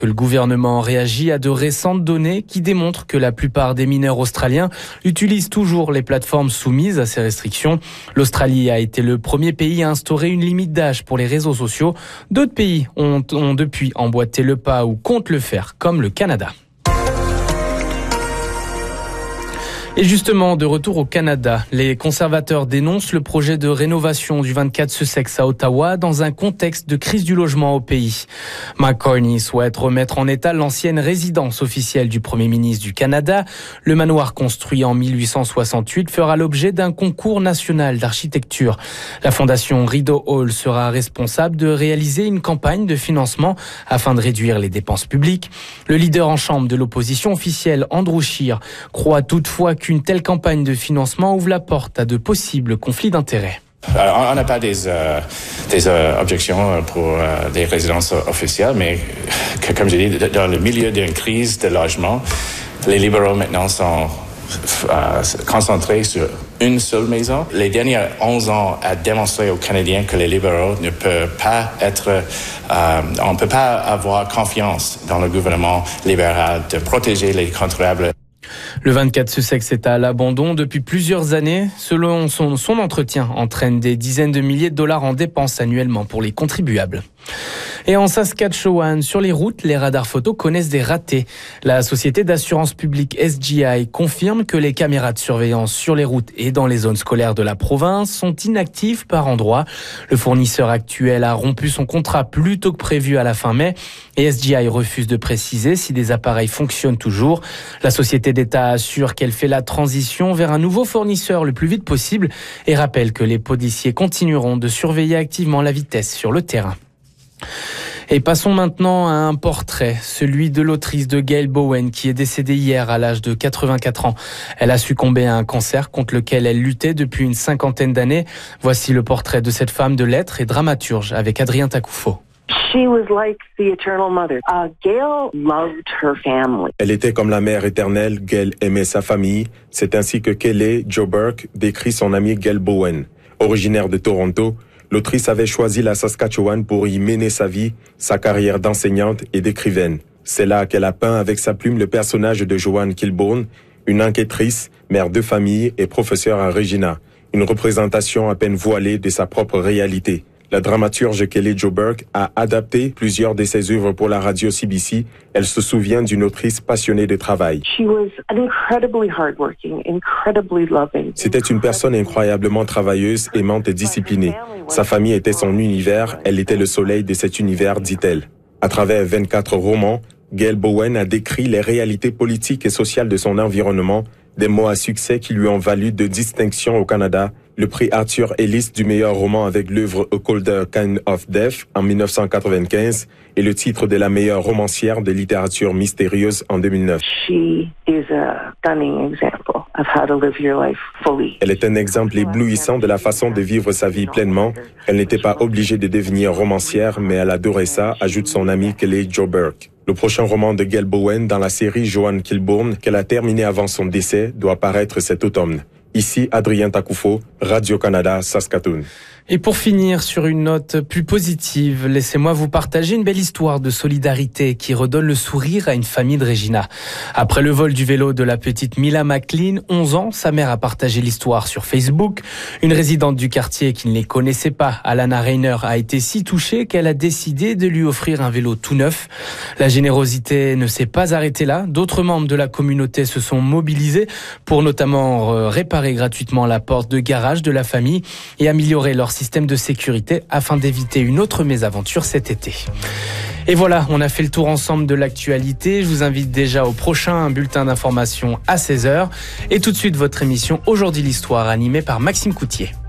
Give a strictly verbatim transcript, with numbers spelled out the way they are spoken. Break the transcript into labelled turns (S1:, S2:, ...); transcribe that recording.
S1: Le gouvernement réagit à de récentes données qui démontrent que la plupart des mineurs australiens utilisent toujours les plateformes soumises à ces restrictions. L'Australie a été le premier pays à instaurer une limite d'âge pour les réseaux sociaux. D'autres pays ont, ont depuis emboîté le pas ou comptent le faire, comme le Canada. Et justement, de retour au Canada, les conservateurs dénoncent le projet de rénovation du vingt-quatre Sussex à Ottawa dans un contexte de crise du logement au pays. McCartney souhaite remettre en état l'ancienne résidence officielle du Premier ministre du Canada. Le manoir construit en mille huit cent soixante-huit fera l'objet d'un concours national d'architecture. La fondation Rideau Hall sera responsable de réaliser une campagne de financement afin de réduire les dépenses publiques. Le leader en chambre de l'opposition officielle, Andrew Scheer, croit toutefois qu'une telle campagne de financement ouvre la porte à de possibles conflits d'intérêts.
S2: Alors, on n'a pas des, euh, des euh, objections pour euh, des résidences officielles, mais que, comme j'ai dit, dans le milieu d'une crise de logement, les libéraux maintenant sont euh, concentrés sur une seule maison. Les derniers onze ans a démontré aux Canadiens que les libéraux ne peuvent pas être, euh, on ne peut pas avoir confiance dans le gouvernement libéral de protéger les contribuables.
S1: Le vingt-quatre Sussex est à l'abandon depuis plusieurs années. Selon son, son entretien, entraîne des dizaines de milliers de dollars en dépenses annuellement pour les contribuables. Et en Saskatchewan, sur les routes, les radars photos connaissent des ratés. La société d'assurance publique S G I confirme que les caméras de surveillance sur les routes et dans les zones scolaires de la province sont inactives par endroits. Le fournisseur actuel a rompu son contrat plus tôt que prévu à la fin mai et S G I refuse de préciser si des appareils fonctionnent toujours. La société d'État assure qu'elle fait la transition vers un nouveau fournisseur le plus vite possible et rappelle que les policiers continueront de surveiller activement la vitesse sur le terrain. Et passons maintenant à un portrait, celui de l'autrice de Gail Bowen qui est décédée hier à l'âge de quatre-vingt-quatre ans. Elle a succombé à un cancer contre lequel elle luttait depuis une cinquantaine d'années. Voici le portrait de cette femme de lettres et dramaturge avec Adrien Takoufo.
S3: She was like the eternal mother. Uh, Gail loved her family.
S4: Elle était comme la mère éternelle, Gail aimait sa famille. C'est ainsi que Kelly Jo Burke décrit son amie Gail Bowen. Originaire de Toronto, l'autrice avait choisi la Saskatchewan pour y mener sa vie, sa carrière d'enseignante et d'écrivaine. C'est là qu'elle a peint avec sa plume le personnage de Joanne Kilbourne, une enquêtrice, mère de famille et professeure à Regina. Une représentation à peine voilée de sa propre réalité. La dramaturge Kelly Jo Burke a adapté plusieurs de ses œuvres pour la radio C B C. Elle se souvient d'une autrice passionnée de travail.
S3: She was incredibly hardworking, incredibly loving.
S4: C'était une personne incroyablement travailleuse, aimante et disciplinée. Sa famille était son univers, elle était le soleil de cet univers, dit-elle. À travers vingt-quatre romans, Gail Bowen a décrit les réalités politiques et sociales de son environnement, des mots à succès qui lui ont valu de distinctions au Canada, le prix Arthur Ellis du meilleur roman avec l'œuvre A Colder Kind of Death en mille neuf cent quatre-vingt-quinze et le titre de la meilleure romancière de littérature mystérieuse en deux mille neuf.
S3: She is a stunning example of how to live your life fully.
S4: Elle est un exemple éblouissant de la façon de vivre sa vie pleinement. Elle n'était pas obligée de devenir romancière, mais elle adorait ça, ajoute son amie Kelly Jo Burke. Le prochain roman de Gail Bowen dans la série Joanne Kilbourne, qu'elle a terminé avant son décès, doit paraître cet automne. Ici, Adrien Takoufo, Radio-Canada, Saskatoon.
S1: Et pour finir sur une note plus positive, laissez-moi vous partager une belle histoire de solidarité qui redonne le sourire à une famille de Regina. Après le vol du vélo de la petite Mila McLean, onze ans, sa mère a partagé l'histoire sur Facebook. Une résidente du quartier qui ne les connaissait pas, Alana Rainer, a été si touchée qu'elle a décidé de lui offrir un vélo tout neuf. La générosité ne s'est pas arrêtée là. D'autres membres de la communauté se sont mobilisés pour notamment réparer gratuitement la porte de garage de la famille et améliorer leur système de sécurité afin d'éviter une autre mésaventure cet été. Et voilà, on a fait le tour ensemble de l'actualité. Je vous invite déjà au prochain bulletin d'information à seize heures. Et tout de suite, votre émission Aujourd'hui l'Histoire, animée par Maxime Coutier.